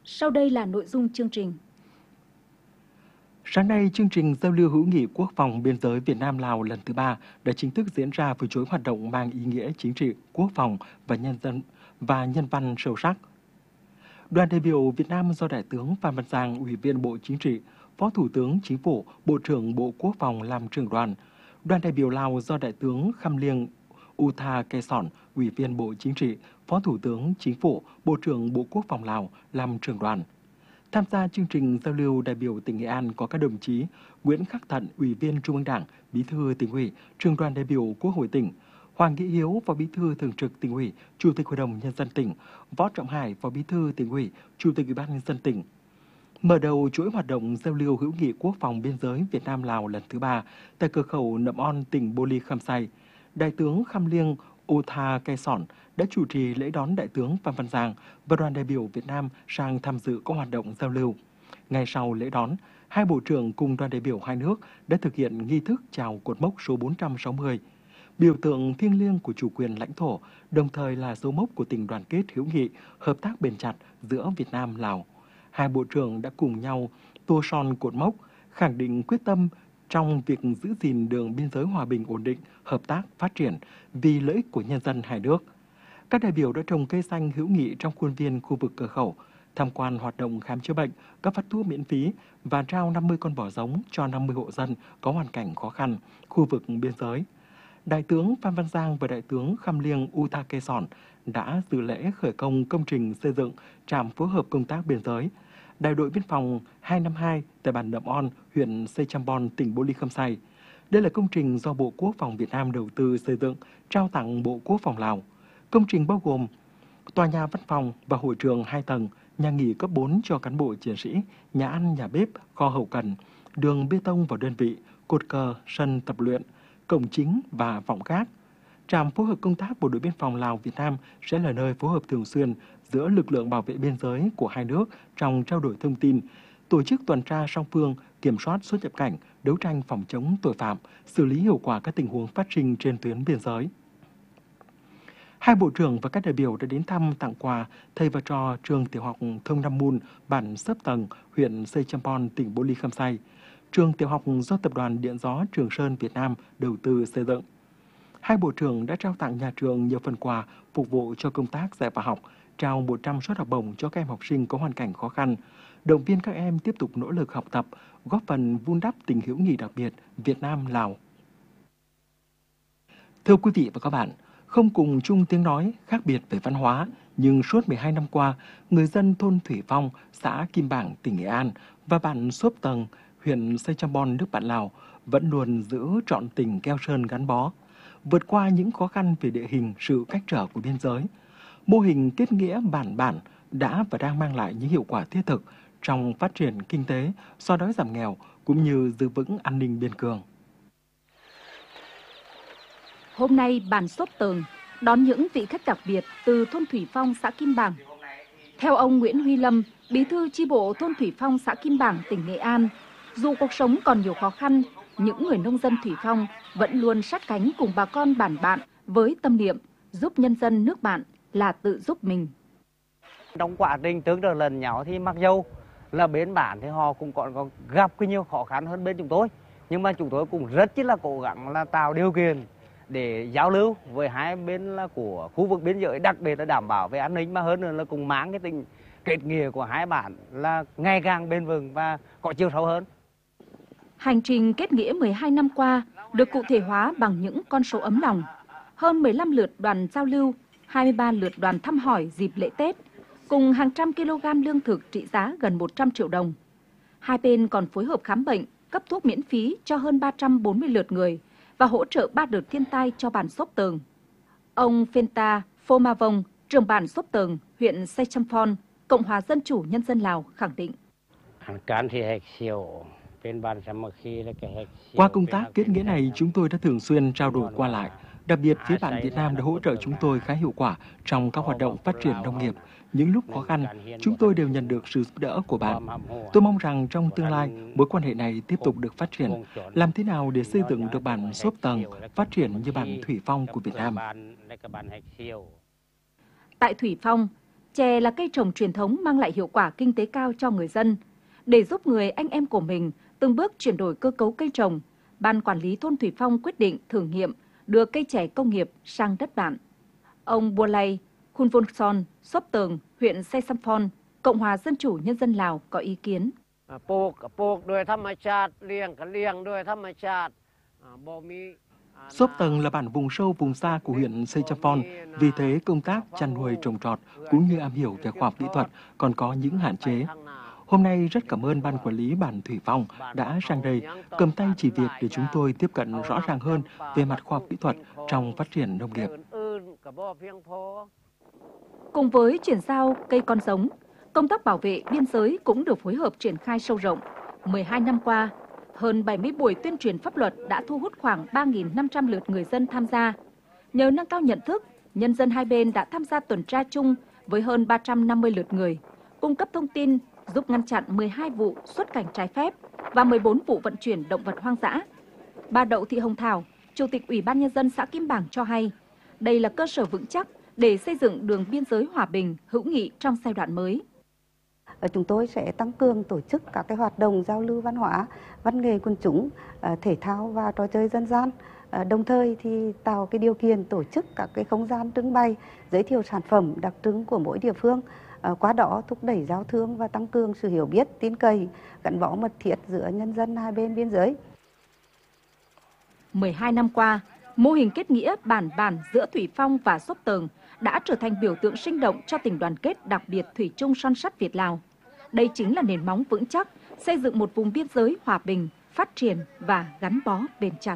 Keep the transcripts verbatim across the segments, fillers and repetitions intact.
Sau đây là nội dung chương trình. Sáng nay, chương trình giao lưu hữu nghị quốc phòng biên giới Việt Nam-Lào lần thứ ba đã chính thức diễn ra với chuỗi hoạt động mang ý nghĩa chính trị, quốc phòng và nhân dân và nhân văn sâu sắc. Đoàn đại biểu Việt Nam do Đại tướng Phan Văn Giang, Ủy viên Bộ Chính trị, Phó Thủ tướng Chính phủ, Bộ trưởng Bộ Quốc phòng làm trưởng đoàn. Đoàn đại biểu Lào do Đại tướng Kham Liêng Utha Khe Sòn, Ủy viên Bộ Chính trị, Phó Thủ tướng Chính phủ, Bộ trưởng Bộ Quốc phòng Lào làm trưởng đoàn. Tham gia chương trình giao lưu đại biểu tỉnh Nghệ An có các đồng chí Nguyễn Khắc Thận, Ủy viên Trung ương Đảng, Bí thư Tỉnh ủy, Trưởng đoàn đại biểu Quốc hội tỉnh; Hoàng Nghĩa Hiếu, Phó Bí thư Thường trực Tỉnh ủy, Chủ tịch Hội đồng Nhân dân tỉnh; Võ Trọng Hải, Phó Bí thư Tỉnh ủy, Chủ tịch Ủy ban Nhân dân tỉnh. Mở đầu chuỗi hoạt động giao lưu hữu nghị quốc phòng biên giới Việt Nam Lào lần thứ ba tại cửa khẩu Nậm On, tỉnh Bô Ly Khăm Say, Đại tướng Kham Liêng Utha Khe Sòn đã chủ trì lễ đón Đại tướng Phan Văn Giang và đoàn đại biểu Việt Nam sang tham dự các hoạt động giao lưu. Ngay sau lễ đón, hai bộ trưởng cùng đoàn đại biểu hai nước đã thực hiện nghi thức chào cột mốc số bốn trăm sáu mươi, biểu tượng thiêng liêng của chủ quyền lãnh thổ, đồng thời là dấu mốc của tình đoàn kết hữu nghị, hợp tác bền chặt giữa Việt Nam Lào. Hai bộ trưởng đã cùng nhau tô son cột mốc, khẳng định quyết tâm trong việc giữ gìn đường biên giới hòa bình ổn định, hợp tác, phát triển vì lợi ích của nhân dân hai nước. Các đại biểu đã trồng cây xanh hữu nghị trong khuôn viên khu vực cửa khẩu, tham quan hoạt động khám chữa bệnh, cấp phát thuốc miễn phí và trao năm mươi con bò giống cho năm mươi hộ dân có hoàn cảnh khó khăn, khu vực biên giới. Đại tướng Phan Văn Giang và Đại tướng Kham Liêng Utha Khe Sòn đã dự lễ khởi công công trình xây dựng trạm phối hợp công tác biên giới Đại đội biên phòng hai năm hai tại bản Nậm On, huyện Sechambon, tỉnh Bô Ly Khăm Say. Đây là công trình do Bộ Quốc phòng Việt Nam đầu tư xây dựng, trao tặng Bộ Quốc phòng Lào. Công trình bao gồm tòa nhà văn phòng và hội trường hai tầng, nhà nghỉ cấp bốn cho cán bộ chiến sĩ, nhà ăn, nhà bếp, kho hậu cần, đường bê tông vào đơn vị, cột cờ, sân tập luyện, cổng chính và vọng gác. Trạm phối hợp công tác Bộ đội Biên phòng Lào Việt Nam sẽ là nơi phối hợp thường xuyên giữa lực lượng bảo vệ biên giới của hai nước trong trao đổi thông tin, tổ chức tuần tra song phương, kiểm soát xuất nhập cảnh, đấu tranh phòng chống tội phạm, xử lý hiệu quả các tình huống phát sinh trên tuyến biên giới. Hai bộ trưởng và các đại biểu đã đến thăm, tặng quà thầy và trò trường tiểu học Thông Nam Mun, bản Sấp Tầng, huyện Sechambon, tỉnh Bô Ly Khăm Say, trường tiểu học do Tập đoàn Điện gió Trường Sơn Việt Nam đầu tư xây dựng. Hai bộ trưởng đã trao tặng nhà trường nhiều phần quà phục vụ cho công tác dạy và học, trao một trăm suất học bổng cho các em học sinh có hoàn cảnh khó khăn, động viên các em tiếp tục nỗ lực học tập, góp phần vun đắp tình hữu nghị đặc biệt Việt Nam-Lào. Thưa quý vị và các bạn, không cùng chung tiếng nói, khác biệt về văn hóa, nhưng suốt mười hai năm qua, người dân thôn Thủy Phong, xã Kim Bảng, tỉnh Nghệ An và bản Xốp Tầng, huyện Sechambon, nước bạn Lào vẫn luôn giữ trọn tình keo sơn gắn bó. Vượt qua những khó khăn về địa hình, sự cách trở của biên giới, mô hình kết nghĩa bản bản đã và đang mang lại những hiệu quả thiết thực trong phát triển kinh tế, xóa đói giảm nghèo cũng như giữ vững an ninh biên cương. Hôm nay, bản Xốp Tầng đón những vị khách đặc biệt từ thôn Thủy Phong, xã Kim Bảng. Theo ông Nguyễn Huy Lâm, Bí thư chi bộ thôn Thủy Phong, xã Kim Bảng, tỉnh Nghệ An, dù cuộc sống còn nhiều khó khăn, những người nông dân Thủy Phong vẫn luôn sát cánh cùng bà con bản bạn với tâm niệm giúp nhân dân nước bạn là tự giúp mình. Trong quá trình tương trợ lần nhau thì mặc dầu là bên bản thì họ cũng còn có gặp cái nhiều khó khăn hơn bên chúng tôi, nhưng mà chúng tôi cũng rất là cố gắng là tạo điều kiện để giao lưu với hai bên là của khu vực biên giới, đặc biệt là đảm bảo về an ninh, mà hơn nữa là cùng mang cái tình kết nghĩa của hai bản là ngày càng bền vững và có chiều sâu hơn. Hành trình kết nghĩa mười hai năm qua được cụ thể hóa bằng những con số ấm lòng. Hơn mười lăm lượt đoàn giao lưu, hai mươi ba lượt đoàn thăm hỏi dịp lễ Tết, cùng hàng trăm kg lương thực trị giá gần một trăm triệu đồng. Hai bên còn phối hợp khám bệnh, cấp thuốc miễn phí cho hơn ba trăm bốn mươi lượt người và hỗ trợ ba đợt thiên tai cho bản Xốp Tầng. Ông Phenta Phomavong, trưởng bản Xốp Tầng, huyện Sechambon, Cộng hòa Dân chủ Nhân dân Lào khẳng định. Qua công tác kết nghĩa này, chúng tôi đã thường xuyên trao đổi qua lại. Đặc biệt, phía bạn Việt Nam đã hỗ trợ chúng tôi khá hiệu quả trong các hoạt động phát triển nông nghiệp. Những lúc khó khăn, chúng tôi đều nhận được sự giúp đỡ của bạn. Tôi mong rằng trong tương lai, mối quan hệ này tiếp tục được phát triển. Làm thế nào để xây dựng được bản Xốp Tầng phát triển như bản Thủy Phong của Việt Nam? Tại Thủy Phong, Chè là cây trồng truyền thống mang lại hiệu quả kinh tế cao cho người dân. Để giúp người anh em của mình từng bước chuyển đổi cơ cấu cây trồng, Ban Quản lý thôn Thủy Phong quyết định thử nghiệm đưa cây chè công nghiệp sang đất bạn. Ông Bualay Khunvonson, Sốp Tường, huyện Say Sampon, Cộng hòa Dân chủ Nhân dân Lào có ý kiến. Sốp Tầng là bản vùng sâu vùng xa của huyện Sechapon, vì thế công tác chăn nuôi trồng trọt cũng như am hiểu về khoa học kỹ thuật còn có những hạn chế. Hôm nay rất cảm ơn Ban Quản lý bản Thủy Phong đã sang đây cầm tay chỉ việc để chúng tôi tiếp cận rõ ràng hơn về mặt khoa học kỹ thuật trong phát triển nông nghiệp. Cùng với chuyển giao cây con giống, công tác bảo vệ biên giới cũng được phối hợp triển khai sâu rộng. mười hai năm qua, hơn bảy mươi buổi tuyên truyền pháp luật đã thu hút khoảng ba nghìn năm trăm lượt người dân tham gia. Nhờ nâng cao nhận thức, nhân dân hai bên đã tham gia tuần tra chung với hơn ba trăm năm mươi lượt người, cung cấp thông tin, giúp ngăn chặn mười hai vụ xuất cảnh trái phép và mười bốn vụ vận chuyển động vật hoang dã. Bà Đậu Thị Hồng Thảo, Chủ tịch Ủy ban Nhân dân xã Kim Bảng cho hay, đây là cơ sở vững chắc để xây dựng đường biên giới hòa bình, hữu nghị trong giai đoạn mới. Chúng tôi sẽ tăng cường tổ chức các cái hoạt động giao lưu văn hóa, văn nghệ quần chúng, thể thao và trò chơi dân gian. Đồng thời thì tạo cái điều kiện tổ chức các cái không gian trưng bày, giới thiệu sản phẩm đặc trưng của mỗi địa phương. Qua đó thúc đẩy giao thương và tăng cường sự hiểu biết, tin cậy, gắn bó mật thiết giữa nhân dân hai bên biên giới. mười hai năm qua, mô hình kết nghĩa bản bản giữa Thủy Phong và Sốp Tường đã trở thành biểu tượng sinh động cho tình đoàn kết đặc biệt thủy chung son sắt Việt-Lào. Đây chính là nền móng vững chắc xây dựng một vùng biên giới hòa bình, phát triển và gắn bó bền chặt.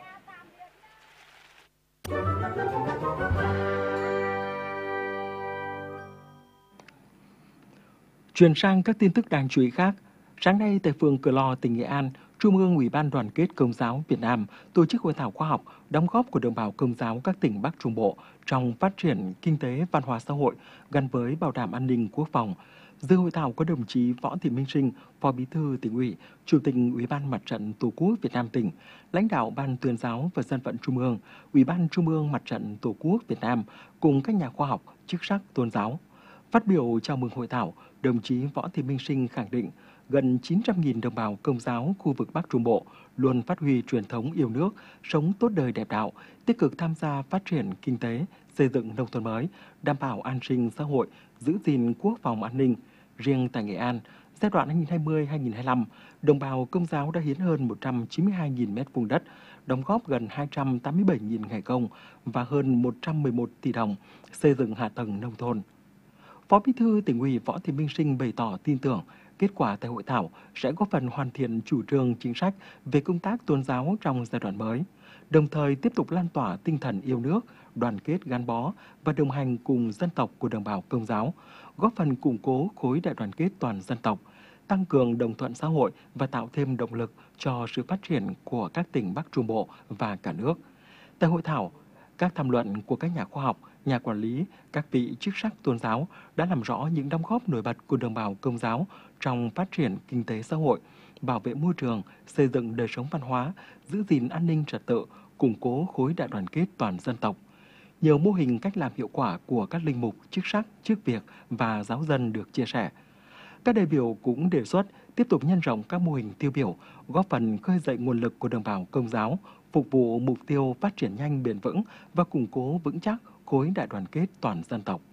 Chuyển sang các tin tức đáng chú ý khác, sáng nay tại phường Cửa Lò, tỉnh Nghệ An, Trung ương Ủy ban Đoàn kết Công giáo Việt Nam tổ chức hội thảo khoa học đóng góp của đồng bào Công giáo các tỉnh Bắc Trung Bộ trong phát triển kinh tế, văn hóa xã hội gắn với bảo đảm an ninh quốc phòng. Dự hội thảo có đồng chí Võ Thị Minh Sinh, Phó Bí thư Tỉnh ủy, Chủ tịch Ủy ban Mặt trận Tổ quốc Việt Nam tỉnh, lãnh đạo Ban Tuyên giáo và Dân vận Trung ương, Ủy ban Trung ương Mặt trận Tổ quốc Việt Nam cùng các nhà khoa học, chức sắc tôn giáo. Phát biểu chào mừng hội thảo, đồng chí Võ Thị Minh Sinh khẳng định gần chín trăm nghìn đồng bào Công giáo khu vực Bắc Trung Bộ luôn phát huy truyền thống yêu nước, sống tốt đời đẹp đạo, tích cực tham gia phát triển kinh tế, xây dựng nông thôn mới, đảm bảo an sinh xã hội, giữ gìn quốc phòng an ninh. Riêng tại Nghệ An, giai đoạn hai nghìn không trăm hai mươi đến hai nghìn không trăm hai mươi lăm, đồng bào Công giáo đã hiến hơn một trăm chín mươi hai nghìn mét vuông đất, đóng góp gần hai trăm tám mươi bảy nghìn ngày công và hơn một trăm mười một tỷ đồng xây dựng hạ tầng nông thôn. Phó Bí thư Tỉnh ủy Võ Thị Minh Sinh bày tỏ tin tưởng kết quả tại hội thảo sẽ góp phần hoàn thiện chủ trương chính sách về công tác tôn giáo trong giai đoạn mới, đồng thời tiếp tục lan tỏa tinh thần yêu nước, đoàn kết gắn bó và đồng hành cùng dân tộc của đồng bào Công giáo, góp phần củng cố khối đại đoàn kết toàn dân tộc, tăng cường đồng thuận xã hội và tạo thêm động lực cho sự phát triển của các tỉnh Bắc Trung Bộ và cả nước. Tại hội thảo, các tham luận của các nhà khoa học, nhà quản lý, các vị chức sắc tôn giáo đã làm rõ những đóng góp nổi bật của đồng bào Công giáo trong phát triển kinh tế xã hội, bảo vệ môi trường, xây dựng đời sống văn hóa, giữ gìn an ninh trật tự, củng cố khối đại đoàn kết toàn dân tộc. Nhiều mô hình cách làm hiệu quả của các linh mục, chức sắc, chức việc và giáo dân được chia sẻ. Các đại biểu cũng đề xuất tiếp tục nhân rộng các mô hình tiêu biểu, góp phần khơi dậy nguồn lực của đồng bào Công giáo, phục vụ mục tiêu phát triển nhanh bền vững và củng cố vững chắc khối đại đoàn kết toàn dân tộc.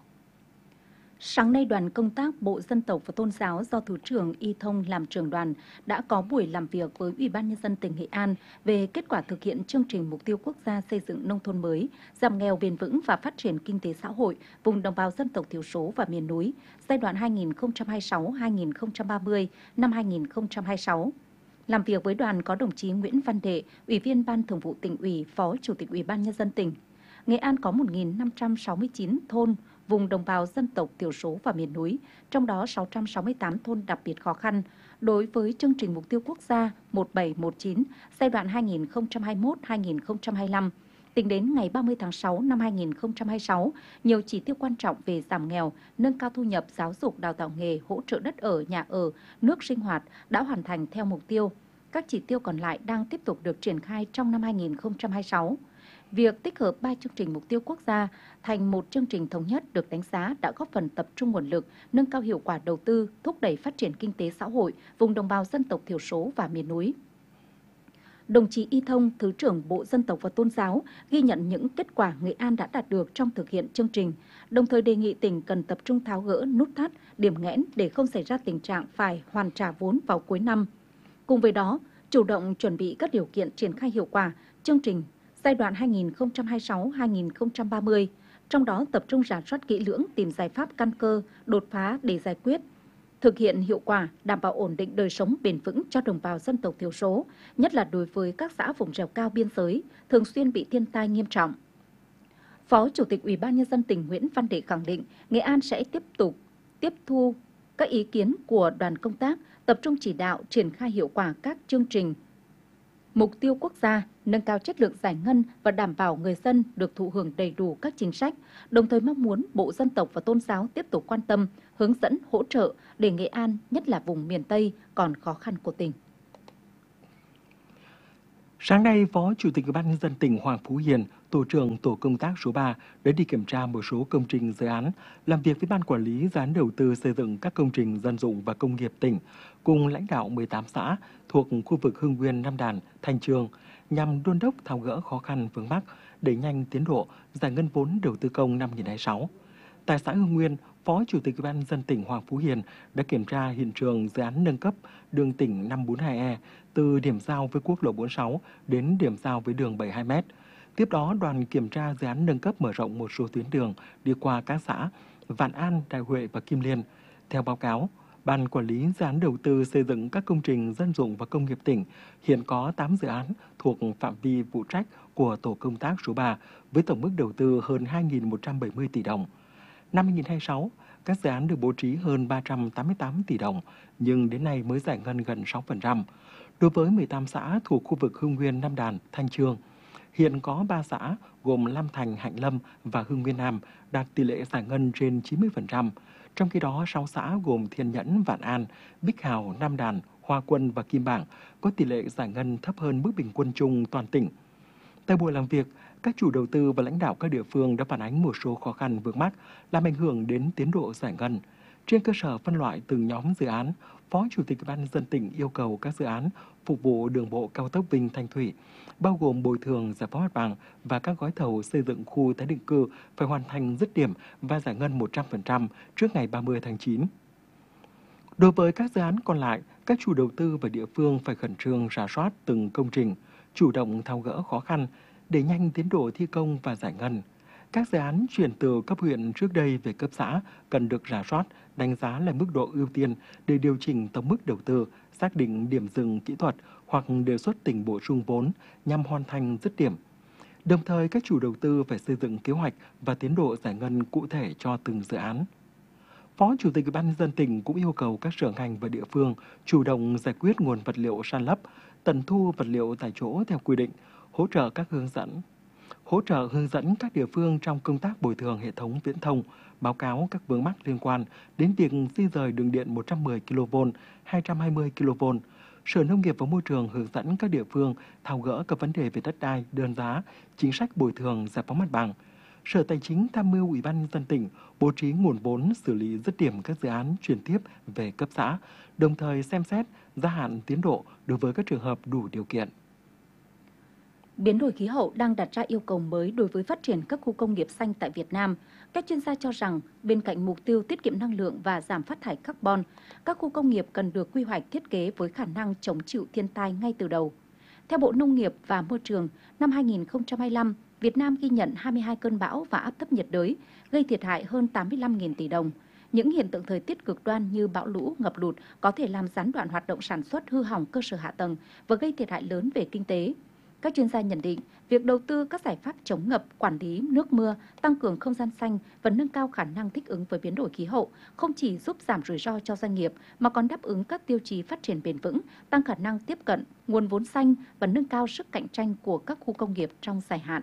Sáng nay, đoàn công tác Bộ Dân tộc và Tôn giáo do Thứ trưởng Y Thông làm trưởng đoàn đã có buổi làm việc với Ủy ban Nhân dân tỉnh Nghệ An về kết quả thực hiện chương trình mục tiêu quốc gia xây dựng nông thôn mới, giảm nghèo bền vững và phát triển kinh tế xã hội vùng đồng bào dân tộc thiểu số và miền núi giai đoạn hai nghìn không trăm hai mươi sáu đến hai nghìn không trăm ba mươi năm hai nghìn không trăm hai mươi sáu. Làm việc với đoàn có đồng chí Nguyễn Văn Đệ, Ủy viên Ban Thường vụ Tỉnh ủy, Phó Chủ tịch Ủy ban Nhân dân tỉnh. Nghệ An có một nghìn năm trăm sáu mươi chín thôn vùng đồng bào dân tộc thiểu số và miền núi, trong đó sáu trăm sáu mươi tám thôn đặc biệt khó khăn. Đối với chương trình mục tiêu quốc gia một bảy một chín giai đoạn hai nghìn không trăm hai mươi mốt đến hai nghìn không trăm hai mươi lăm, tính đến ngày ba mươi tháng sáu năm hai nghìn không trăm hai mươi sáu, nhiều chỉ tiêu quan trọng về giảm nghèo, nâng cao thu nhập, giáo dục, đào tạo nghề, hỗ trợ đất ở, nhà ở, nước sinh hoạt đã hoàn thành theo mục tiêu. Các chỉ tiêu còn lại đang tiếp tục được triển khai trong năm hai nghìn không trăm hai mươi sáu. Việc tích hợp ba chương trình mục tiêu quốc gia thành một chương trình thống nhất được đánh giá đã góp phần tập trung nguồn lực, nâng cao hiệu quả đầu tư, thúc đẩy phát triển kinh tế xã hội vùng đồng bào dân tộc thiểu số và miền núi. Đồng chí Y Thông, Thứ trưởng Bộ Dân tộc và Tôn giáo, ghi nhận những kết quả Nghệ An đã đạt được trong thực hiện chương trình, đồng thời đề nghị tỉnh cần tập trung tháo gỡ nút thắt, điểm nghẽn để không xảy ra tình trạng phải hoàn trả vốn vào cuối năm. Cùng với đó, chủ động chuẩn bị các điều kiện triển khai hiệu quả chương trình giai đoạn hai nghìn không trăm hai mươi sáu đến hai nghìn không trăm ba mươi, trong đó tập trung rà soát kỹ lưỡng tìm giải pháp căn cơ, đột phá để giải quyết, thực hiện hiệu quả, đảm bảo ổn định đời sống bền vững cho đồng bào dân tộc thiểu số, nhất là đối với các xã vùng dẻo cao biên giới, thường xuyên bị thiên tai nghiêm trọng. Phó Chủ tịch Ủy ban Nhân dân tỉnh Nguyễn Văn Đệ khẳng định, Nghệ An sẽ tiếp tục tiếp thu các ý kiến của đoàn công tác, tập trung chỉ đạo triển khai hiệu quả các chương trình, mục tiêu quốc gia, nâng cao chất lượng giải ngân và đảm bảo người dân được thụ hưởng đầy đủ các chính sách, đồng thời mong muốn Bộ Dân tộc và Tôn giáo tiếp tục quan tâm, hướng dẫn, hỗ trợ để Nghệ An, nhất là vùng miền Tây còn khó khăn của tỉnh. Sáng nay, Phó Chủ tịch Ủy ban Nhân dân tỉnh Hoàng Phú Hiền, Tổ trưởng Tổ công tác số ba đã đi kiểm tra một số công trình dự án, làm việc với Ban Quản lý Dự án Đầu tư xây dựng các công trình dân dụng và công nghiệp tỉnh, cùng lãnh đạo mười tám xã thuộc khu vực Hưng Nguyên, Nam Đàn, Thanh Chương, nhằm đôn đốc tháo gỡ khó khăn vướng mắc, đẩy nhanh tiến độ giải ngân vốn đầu tư công năm hai nghìn không trăm hai mươi sáu. Tại xã Hưng Nguyên, Phó Chủ tịch Ủy ban Nhân dân tỉnh Hoàng Phú Hiền đã kiểm tra hiện trường dự án nâng cấp đường tỉnh năm bốn hai E từ điểm giao với quốc lộ bốn mươi sáu đến điểm giao với đường bảy mươi hai mét. Tiếp đó, đoàn kiểm tra dự án nâng cấp mở rộng một số tuyến đường đi qua các xã Vạn An, Đại Huệ và Kim Liên. Theo báo cáo, Ban Quản lý Dự án Đầu tư xây dựng các công trình dân dụng và công nghiệp tỉnh hiện có tám dự án thuộc phạm vi phụ trách của Tổ công tác số ba với tổng mức đầu tư hơn hai nghìn một trăm bảy mươi tỷ đồng. Năm hai nghìn không trăm hai mươi sáu, các dự án được bố trí hơn ba trăm tám mươi tám tỷ đồng, nhưng đến nay mới giải ngân gần sáu phần trăm. Đối với mười tám xã thuộc khu vực Hưng Nguyên, Nam Đàn, Thanh Chương, hiện có ba xã gồm Lam Thành, Hạnh Lâm và Hưng Nguyên Nam đạt tỷ lệ giải ngân trên chín mươi phần trăm. Trong khi đó, sáu xã gồm Thiên Nhẫn, Vạn An, Bích Hào, Nam Đàn, Hoa Quân và Kim Bảng có tỷ lệ giải ngân thấp hơn mức bình quân chung toàn tỉnh. Tại buổi làm việc, các chủ đầu tư và lãnh đạo các địa phương đã phản ánh một số khó khăn vướng mắc làm ảnh hưởng đến tiến độ giải ngân. Trên cơ sở phân loại từng nhóm dự án, Phó Chủ tịch Ủy ban Nhân dân tỉnh yêu cầu các dự án phục vụ đường bộ cao tốc Vinh Thanh Thủy, bao gồm bồi thường giải phóng mặt bằng và các gói thầu xây dựng khu tái định cư phải hoàn thành dứt điểm và giải ngân một trăm phần trăm trước ngày ba mươi tháng chín. Đối với các dự án còn lại, các chủ đầu tư và địa phương phải khẩn trương rà soát từng công trình, chủ động tháo gỡ khó khăn, đẩy nhanh tiến độ thi công và giải ngân. Các dự án chuyển từ cấp huyện trước đây về cấp xã cần được rà soát, đánh giá lại mức độ ưu tiên để điều chỉnh tổng mức đầu tư, xác định điểm dừng kỹ thuật hoặc đề xuất tỉnh bổ sung vốn nhằm hoàn thành dứt điểm. Đồng thời, các chủ đầu tư phải xây dựng kế hoạch và tiến độ giải ngân cụ thể cho từng dự án. Phó Chủ tịch Ủy ban Nhân dân tỉnh cũng yêu cầu các sở ngành và địa phương chủ động giải quyết nguồn vật liệu san lấp, tận thu vật liệu tại chỗ theo quy định, hỗ trợ các hướng dẫn hỗ trợ hướng dẫn các địa phương trong công tác bồi thường hệ thống viễn thông, báo cáo các vướng mắc liên quan đến việc di rời đường điện một trăm mười ki lô vôn, hai trăm hai mươi ki lô vôn. Sở Nông nghiệp và Môi trường hướng dẫn các địa phương tháo gỡ các vấn đề về đất đai, đơn giá, chính sách bồi thường giải phóng mặt bằng. Sở Tài chính tham mưu Ủy ban Nhân dân tỉnh bố trí nguồn vốn xử lý dứt điểm các dự án chuyển tiếp về cấp xã, đồng thời xem xét gia hạn tiến độ đối với các trường hợp đủ điều kiện. Biến đổi khí hậu đang đặt ra yêu cầu mới đối với phát triển các khu công nghiệp xanh tại Việt Nam. Các chuyên gia cho rằng, bên cạnh mục tiêu tiết kiệm năng lượng và giảm phát thải carbon, các khu công nghiệp cần được quy hoạch thiết kế với khả năng chống chịu thiên tai ngay từ đầu. Theo Bộ Nông nghiệp và Môi trường, năm hai nghìn không trăm hai mươi lăm, Việt Nam ghi nhận hai mươi hai cơn bão và áp thấp nhiệt đới, gây thiệt hại hơn tám mươi lăm nghìn tỷ đồng. Những hiện tượng thời tiết cực đoan như bão lũ, ngập lụt có thể làm gián đoạn hoạt động sản xuất, hư hỏng cơ sở hạ tầng và gây thiệt hại lớn về kinh tế. Các chuyên gia nhận định, việc đầu tư các giải pháp chống ngập, quản lý nước mưa, tăng cường không gian xanh và nâng cao khả năng thích ứng với biến đổi khí hậu không chỉ giúp giảm rủi ro cho doanh nghiệp mà còn đáp ứng các tiêu chí phát triển bền vững, tăng khả năng tiếp cận nguồn vốn xanh và nâng cao sức cạnh tranh của các khu công nghiệp trong dài hạn.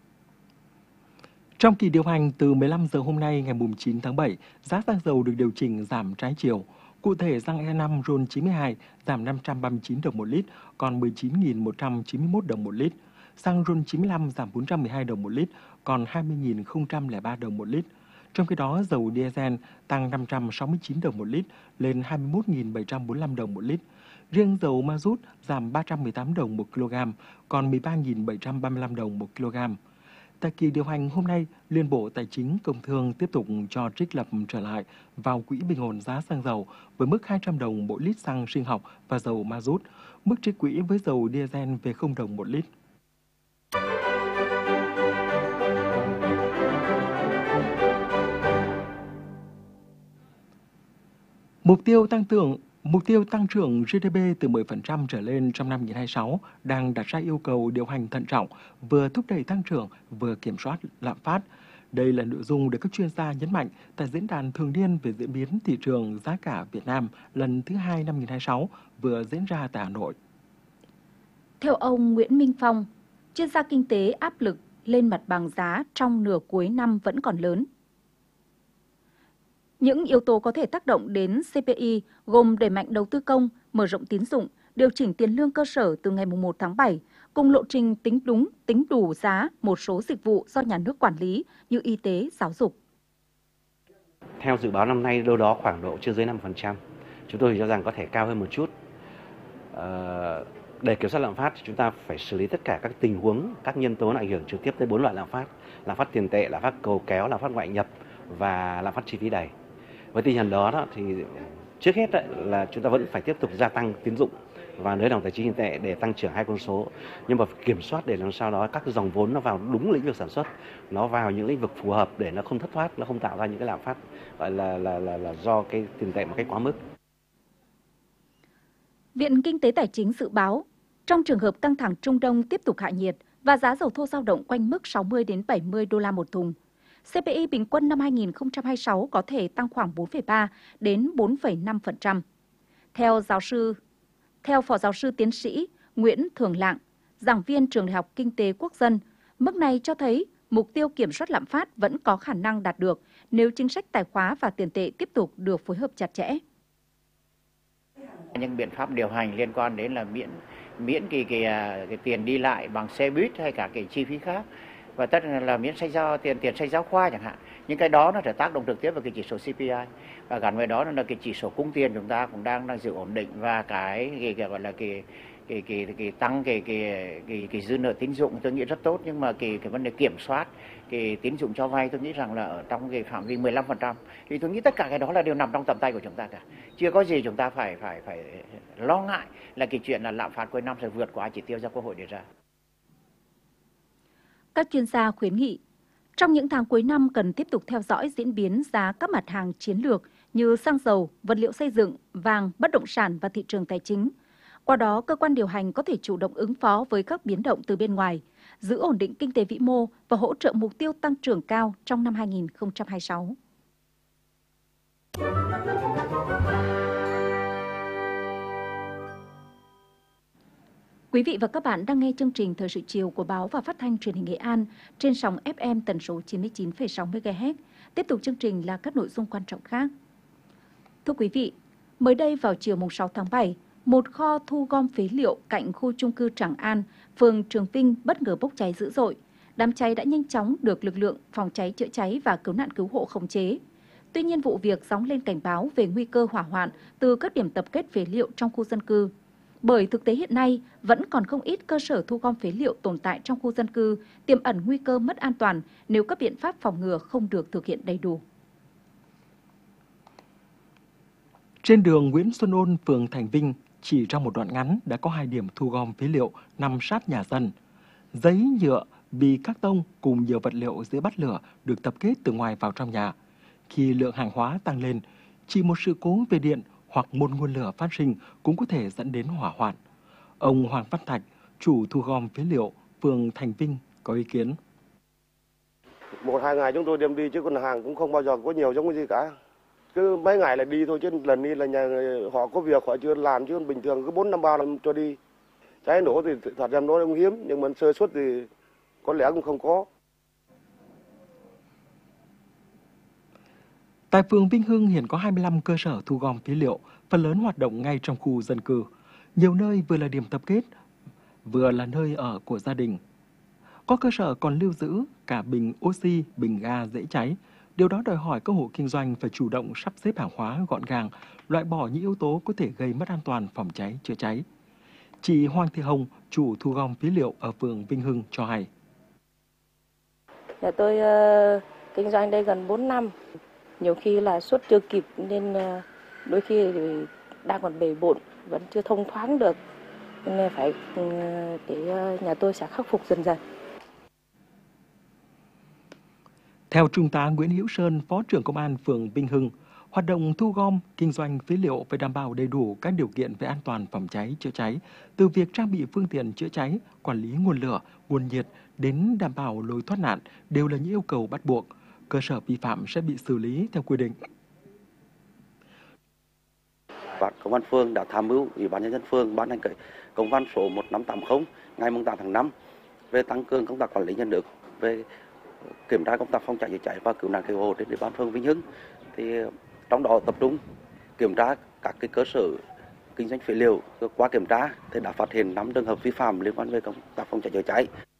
Trong kỳ điều hành từ mười lăm giờ hôm nay ngày chín tháng bảy, giá xăng dầu được điều chỉnh giảm trái chiều. Cụ thể, xăng E năm RON chín mươi hai giảm năm trăm ba mươi chín đồng một lít, còn mười chín nghìn một trăm chín mươi mốt đồng một lít. Xăng RON chín mươi lăm giảm bốn trăm mười hai đồng một lít, còn hai mươi nghìn không trăm lẻ ba đồng một lít. Trong khi đó, dầu diesel tăng năm trăm sáu mươi chín đồng một lít lên hai mươi mốt nghìn bảy trăm bốn mươi lăm đồng một lít. Riêng dầu ma rút giảm ba trăm mười tám đồng một kg, còn mười ba nghìn bảy trăm ba mươi lăm đồng một kg. Tại kỳ điều hành hôm nay, Liên Bộ Tài chính Công Thương tiếp tục cho trích lập trở lại vào quỹ bình ổn giá xăng dầu với mức hai trăm đồng mỗi lít xăng sinh học và dầu ma rút, mức trích quỹ với dầu diesel về không đồng một lít. Mục tiêu tăng trưởng Mục tiêu tăng trưởng giê đê pê từ mười phần trăm trở lên trong năm hai nghìn không trăm hai mươi sáu đang đặt ra yêu cầu điều hành thận trọng, vừa thúc đẩy tăng trưởng, vừa kiểm soát lạm phát. Đây là nội dung được các chuyên gia nhấn mạnh tại diễn đàn thường niên về diễn biến thị trường giá cả Việt Nam lần thứ hai năm hai nghìn không trăm hai mươi sáu vừa diễn ra tại Hà Nội. Theo ông Nguyễn Minh Phong, chuyên gia kinh tế, áp lực lên mặt bằng giá trong nửa cuối năm vẫn còn lớn. Những yếu tố có thể tác động đến xê pê i gồm đẩy mạnh đầu tư công, mở rộng tín dụng, điều chỉnh tiền lương cơ sở từ ngày mùng một tháng bảy, cùng lộ trình tính đúng, tính đủ giá một số dịch vụ do nhà nước quản lý như y tế, giáo dục. Theo dự báo năm nay đâu đó khoảng độ chưa dưới năm phần trăm. Chúng tôi cho rằng có thể cao hơn một chút. À, để kiểm soát lạm phát thì chúng ta phải xử lý tất cả các tình huống, các nhân tố ảnh hưởng trực tiếp tới bốn loại lạm phát: lạm phát tiền tệ, lạm phát cầu kéo, lạm phát ngoại nhập và lạm phát chi phí đẩy. Với tinh thần đó, đó thì trước hết đấy, là chúng ta vẫn phải tiếp tục gia tăng tín dụng và nới lỏng tài chính tiền tệ để tăng trưởng hai con số, nhưng mà kiểm soát để làm sao đó các cái dòng vốn nó vào đúng lĩnh vực sản xuất, nó vào những lĩnh vực phù hợp để nó không thất thoát, nó không tạo ra những cái lạm phát gọi là là là là do cái tiền tệ một cách quá mức. Viện Kinh tế Tài chính dự báo trong trường hợp căng thẳng Trung Đông tiếp tục hạ nhiệt và giá dầu thô dao động quanh mức sáu mươi đến bảy mươi đô la một thùng, xê pê i bình quân năm hai nghìn không trăm hai mươi sáu có thể tăng khoảng bốn phẩy ba đến bốn phẩy năm phần trăm. Theo giáo sư, theo Phó Giáo sư Tiến sĩ Nguyễn Thường Lạng, giảng viên Trường Đại học Kinh tế Quốc dân, mức này cho thấy mục tiêu kiểm soát lạm phát vẫn có khả năng đạt được nếu chính sách tài khóa và tiền tệ tiếp tục được phối hợp chặt chẽ. Những biện pháp điều hành liên quan đến là miễn miễn cái, cái, cái tiền đi lại bằng xe buýt hay cả cái chi phí khác, và tất nhiên là miễn sách giáo tiền tiền sách giáo khoa chẳng hạn, những cái đó nó sẽ tác động trực tiếp vào cái chỉ số xê pê i, và gắn với đó là cái chỉ số cung tiền chúng ta cũng đang đang giữ ổn định, và cái, cái, cái gọi là cái cái cái cái tăng cái cái cái, cái dư nợ tín dụng tôi nghĩ rất tốt, nhưng mà cái cái vấn đề kiểm soát cái tín dụng cho vay tôi nghĩ rằng là ở trong cái phạm vi mười lăm phần trăm, thì tôi nghĩ tất cả cái đó là đều nằm trong tầm tay của chúng ta cả, chưa có gì chúng ta phải phải phải lo ngại là cái chuyện là lạm phát cuối năm sẽ vượt quá chỉ tiêu do Quốc hội đề ra. Các chuyên gia khuyến nghị, trong những tháng cuối năm cần tiếp tục theo dõi diễn biến giá các mặt hàng chiến lược như xăng dầu, vật liệu xây dựng, vàng, bất động sản và thị trường tài chính. Qua đó, cơ quan điều hành có thể chủ động ứng phó với các biến động từ bên ngoài, giữ ổn định kinh tế vĩ mô và hỗ trợ mục tiêu tăng trưởng cao trong năm hai nghìn không trăm hai mươi sáu. Quý vị và các bạn đang nghe chương trình Thời sự chiều của Báo và Phát thanh Truyền hình Nghệ An trên sóng ép em tần số chín mươi chín phẩy sáu mê ga héc. Tiếp tục chương trình là các nội dung quan trọng khác. Thưa quý vị, mới đây vào chiều mùng sáu tháng bảy, một kho thu gom phế liệu cạnh khu chung cư Tràng An, phường Trường Vinh bất ngờ bốc cháy dữ dội. Đám cháy đã nhanh chóng được lực lượng phòng cháy chữa cháy và cứu nạn cứu hộ khống chế. Tuy nhiên, vụ việc gióng lên cảnh báo về nguy cơ hỏa hoạn từ các điểm tập kết phế liệu trong khu dân cư. Bởi thực tế hiện nay, vẫn còn không ít cơ sở thu gom phế liệu tồn tại trong khu dân cư, tiềm ẩn nguy cơ mất an toàn nếu các biện pháp phòng ngừa không được thực hiện đầy đủ. Trên đường Nguyễn Xuân Ôn, phường Thành Vinh, chỉ trong một đoạn ngắn đã có hai điểm thu gom phế liệu nằm sát nhà dân. Giấy, nhựa, bì các tông cùng nhiều vật liệu dễ bắt lửa được tập kết từ ngoài vào trong nhà. Khi lượng hàng hóa tăng lên, chỉ một sự cố về điện hoặc một nguồn lửa phát sinh cũng có thể dẫn đến hỏa hoạn. Ông Hoàng Văn Thạch, chủ thu gom phế liệu phường Thành Vinh có ý kiến. Một hai ngày chúng tôi đem đi chứ còn hàng cũng không bao giờ có nhiều giống cái gì cả. Cứ mấy ngày là đi thôi chứ lần đi là nhà họ có việc họ chưa làm, chứ bình thường cứ bốn năm ba năm cho đi. Cháy nổ thì thật ra nó cũng hiếm, nhưng mà sơ suất thì có lẽ cũng không có. Tại phường Vinh Hưng hiện có hai mươi lăm cơ sở thu gom phế liệu, phần lớn hoạt động ngay trong khu dân cư. Nhiều nơi vừa là điểm tập kết, vừa là nơi ở của gia đình. Có cơ sở còn lưu giữ cả bình oxy, bình ga dễ cháy. Điều đó đòi hỏi các hộ kinh doanh phải chủ động sắp xếp hàng hóa gọn gàng, loại bỏ những yếu tố có thể gây mất an toàn phòng cháy chữa cháy. Chị Hoàng Thị Hồng, chủ thu gom phế liệu ở phường Vinh Hưng cho hay. Nhà tôi uh, kinh doanh đây gần bốn năm, nhiều khi là suốt chưa kịp nên uh, đôi khi thì đang còn bể bộn, vẫn chưa thông thoáng được, nên phải uh, để uh, nhà tôi sẽ khắc phục dần dần. Theo Trung tá Nguyễn Hữu Sơn, Phó trưởng Công an phường Vinh Hưng, hoạt động thu gom, kinh doanh phế liệu phải đảm bảo đầy đủ các điều kiện về an toàn phòng cháy chữa cháy, từ việc trang bị phương tiện chữa cháy, quản lý nguồn lửa, nguồn nhiệt đến đảm bảo lối thoát nạn đều là những yêu cầu bắt buộc. Cơ sở vi phạm sẽ bị xử lý theo quy định. Công an phường đã tham mưu Ủy ban nhân dân phường ban hành công văn số một năm tám không ngày tám tháng năm về tăng cường công tác quản lý nhà nước về kiểm tra công tác phòng cháy chữa cháy và cứu nạn cứu hộ trên địa bàn phường Vinh Hưng. Thì trong đó tập trung kiểm tra các cái cơ sở kinh doanh phế liệu. Qua kiểm tra thì đã phát hiện năm trường hợp vi phạm liên quan về công tác phòng cháy chữa cháy.